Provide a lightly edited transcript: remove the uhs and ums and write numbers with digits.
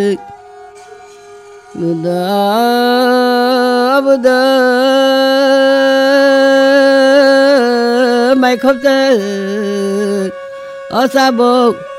ไม่เข้าใจอาซาบอก